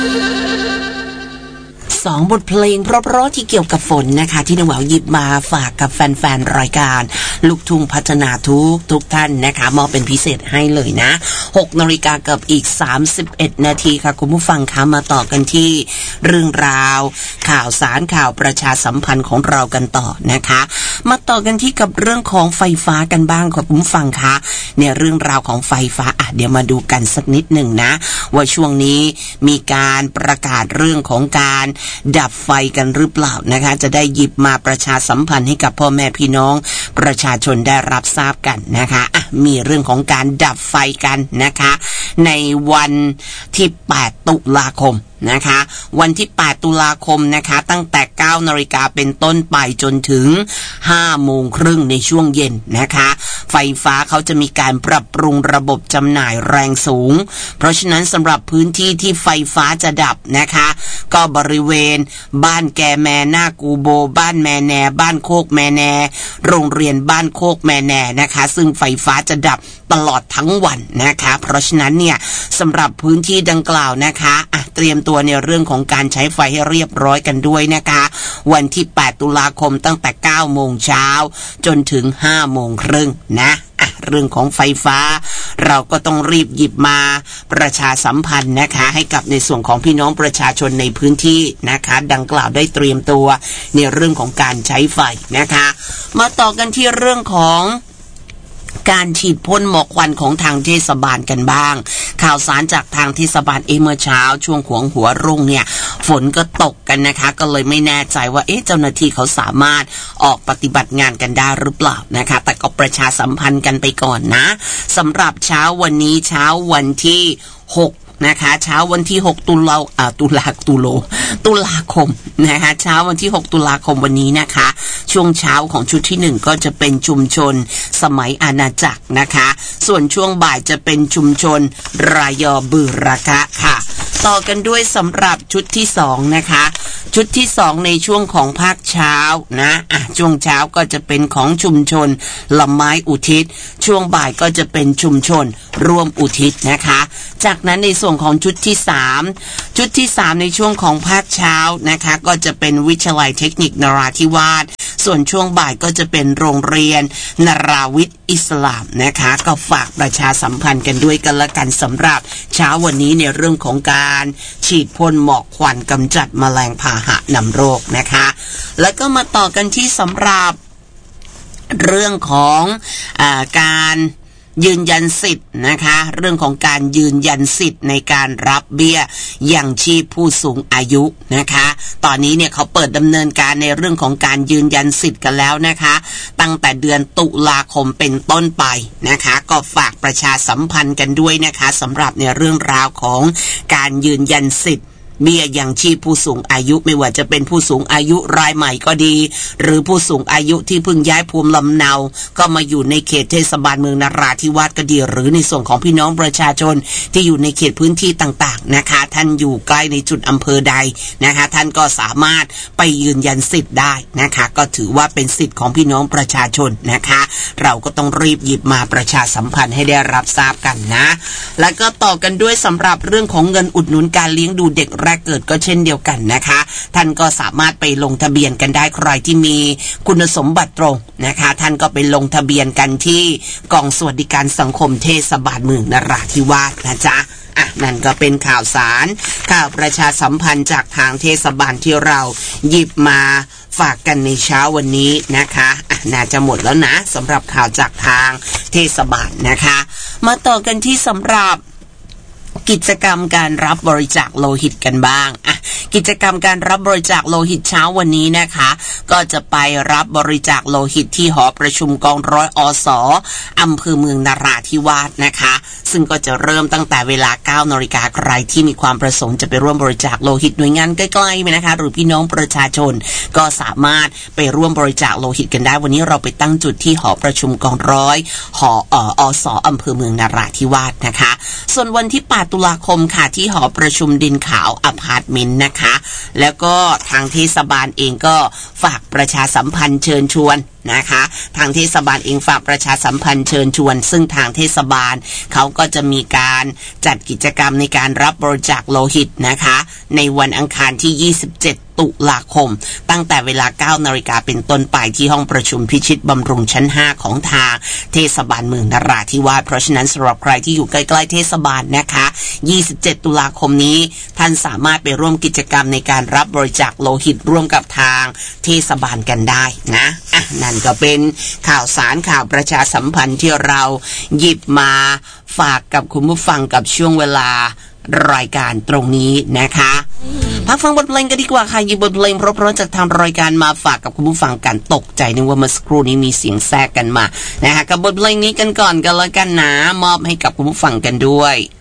2บทเพลงเพราะๆที่เกี่ยวกับฝนนะคะที่น้องแหววหยิบมาฝากกับแฟนๆรายการลูกทุ่งพัฒนาทุกท่านนะคะมอบเป็นพิเศษให้เลยนะ 6 นาฬิกากับอีก31นาทีค่ะคุณผู้ฟังคะมาต่อกันที่เรื่องราวข่าวสารข่าวประชาสัมพันธ์ของเรากันต่อนะคะมาต่อกันที่กับเรื่องของไฟฟ้ากันบ้างค่ะคุณผู้ฟังคะเนี่ยเรื่องราวของไฟฟ้าเดี๋ยวมาดูกันสักนิดหนึ่งนะว่าช่วงนี้มีการประกาศเรื่องของการดับไฟกันหรือเปล่านะคะจะได้หยิบมาประชาสัมพันธ์ให้กับพ่อแม่พี่น้องประชาชนได้รับทราบกันนะคะมีเรื่องของการดับไฟกันนะคะในวันที่8ตุลาคมนะคะวันที่8ตุลาคมนะคะตั้งแต่9นาฬิกาเป็นต้นไปจนถึง5โมงครึ่งในช่วงเย็นนะคะไฟฟ้าเขาจะมีการปรับปรุงระบบจำหน่ายแรงสูงเพราะฉะนั้นสำหรับพื้นที่ที่ไฟฟ้าจะดับนะคะก็บริเวณบ้านแกแมหน้ากูโบบ้านแมแนบ้านโคกแมแนโรงเรียนบ้านโคกแมแนนะคะซึ่งไฟฟ้าจะดับตลอดทั้งวันนะคะเพราะฉะนั้นเนี่ยสำหรับพื้นที่ดังกล่าวนะคะเตรียมตัวในเรื่องของการใช้ไฟให้เรียบร้อยกันด้วยนะคะวันที่8ตุลาคมตั้งแต่9โมงเช้าจนถึง5โมงครึ่งนะเรื่องของไฟฟ้าเราก็ต้องรีบหยิบมาประชาสัมพันธ์นะคะให้กับในส่วนของพี่น้องประชาชนในพื้นที่นะคะดังกล่าวได้เตรียมตัวในเรื่องของการใช้ไฟนะคะมาต่อกันที่เรื่องของการฉีดพ่นหมอกควันของทางเทศบาลกันบ้างข่าวสารจากทางเทศบาลเมื่อเช้าช่วงหัวรุ่งเนี่ยฝนก็ตกกันนะคะก็เลยไม่แน่ใจว่าเจ้าหน้าที่เขาสามารถออกปฏิบัติงานกันได้หรือเปล่านะคะแต่ก็ประชาสัมพันธ์กันไปก่อนนะสำหรับเช้าวันนี้เช้าวันที่6นะคะเช้าวันที่6ตุลาคมนะคะเช้าวันที่6ตุลาคมวันนี้นะคะช่วงเช้าของชุดที่1ก็จะเป็นชุมชนสมัยอาณาจักรนะคะส่วนช่วงบ่ายจะเป็นชุมชนรายอบือระกะค่ะต่อกันด้วยสำหรับชุดที่2นะคะชุดที่2ในช่วงของภาคเช้านะช่วงเช้าก็จะเป็นของชุมชนละไม้อุทิศช่วงบ่ายก็จะเป็นชุมชนร่วมอุทิศนะคะจากนั้นในส่วนของชุดที่3ในช่วงของภาคเช้านะคะก็จะเป็นวิทยาลัยเทคนิคนราธิวาสส่วนช่วงบ่ายก็จะเป็นโรงเรียนนราวิทย์อิสลามนะคะก็ฝากประชาสัมพันธ์กันด้วยกันละกันสำหรับเช้าวันนี้ในเรื่องของการฉีดพ่นหมอกควันกำจัดแมลงพาหะนำโรคนะคะแล้วก็มาต่อกันที่สำหรับเรื่องของการยืนยันสิทธิ์นะคะเรื่องของการยืนยันสิทธิ์ในการรับเบี้ยยังชีพผู้สูงอายุนะคะตอนนี้เนี่ยเขาเปิดดำเนินการในเรื่องของการยืนยันสิทธิ์กันแล้วนะคะตั้งแต่เดือนตุลาคมเป็นต้นไปนะคะก็ฝากประชาสัมพันธ์กันด้วยนะคะสำหรับในเรื่องราวของการยืนยันสิทธิ์เบี้ยยังชีพผู้สูงอายุไม่ว่าจะเป็นผู้สูงอายุรายใหม่ก็ดีหรือผู้สูงอายุที่เพิ่งย้ายภูมิลำเนาก็มาอยู่ในเขตเทศบาลเมืองนราธิวาสก็ดีหรือในส่วนของพี่น้องประชาชนที่อยู่ในเขตพื้นที่ต่างๆนะคะท่านอยู่ใกล้ในจุดอำเภอใดนะคะท่านก็สามารถไปยืนยันสิทธิ์ได้นะคะก็ถือว่าเป็นสิทธิ์ของพี่น้องประชาชนนะคะเราก็ต้องรีบหยิบมาประชาสัมพันธ์ให้ได้รับทราบกันนะแล้วก็ต่อกันด้วยสำหรับเรื่องของเงินอุดหนุนการเลี้ยงดูเด็กแรกเกิดก็เช่นเดียวกันนะคะท่านก็สามารถไปลงทะเบียนกันได้ใครที่มีคุณสมบัติตรงนะคะท่านก็ไปลงทะเบียนกันที่กองสวัสดิการสังคมเทศบาลเมืองนราธิวาสนะจ๊ะนั่นก็เป็นข่าวสารข่าวประชาสัมพันธ์จากทางเทศบาลที่เราหยิบมาฝากกันในเช้าวันนี้นะคะน่าจะหมดแล้วนะสำหรับข่าวจากทางเทศบาลนะคะมาต่อกันที่สำหรับกิจกรรมการรับบริจาคโลหิตกันบ้างกิจกรรมการรับบริจาคโลหิตเช้าวันนี้นะคะก็จะไปรับบริจาคโลหิตที่หอประชุมกองร้อยอส.อำเภอเมืองนราธิวาสนะคะซึ่งก็จะเริ่มตั้งแต่เวลา 9 นาฬิกาใครที่มีความประสงค์จะไปร่วมบริจาคโลหิตหน่วยงานใกล้ๆนะคะหรือพี่น้องประชาชนก็สามารถไปร่วมบริจาคโลหิตกันได้วันนี้เราไปตั้งจุดที่หอประชุมกองร้อยหอส.อำเภอเมืองนราธิวาสนะคะส่วนวันที่8 ตุลาคมค่ะที่หอประชุมดินขาวอพาร์ตเมนต์นะคะแล้วก็ทางเทศบาลเองก็ฝากประชาสัมพันธ์เชิญชวนนะคะทางเทศบาลเองฝากประชาสัมพันธ์เชิญชวนซึ่งทางเทศบาลเขาก็จะมีการจัดกิจกรรมในการรับบริจาคโลหิตนะคะในวันอังคารที่27ตุลาคมตั้งแต่เวลา 9 นาฬิกาเป็นต้นไปที่ห้องประชุมพิชิตบำรุงชั้น 5 ของทางเทศบาลเมืองนราธิวาสเพราะฉะนั้นสำหรับใครที่อยู่ใกล้ๆเทศบาลนะคะ27ตุลาคมนี้ท่านสามารถไปร่วมกิจกรรมในการรับบริจาคโลหิตร่วมกับทางเทศบาลกันได้นะนั่นก็เป็นข่าวสารข่าวประชาสัมพันธ์ที่เราหยิบมาฝากกับคุณผู้ฟังกับช่วงเวลารายการตรงนี้นะคะพักฟังบทเพลงกันดีกว่าค่ะหยิบบทเพลงเพราะๆจากทางรายการมาฝากกับคุณผู้ฟังกันตกใจนึกว่าเมื่อสักครู่นี้มีเสียงแทรกกันมานะคะกับบทเพลงนี้กันก่อนกันแล้วกันนะมอบให้กับคุณผู้ฟังกันด้วย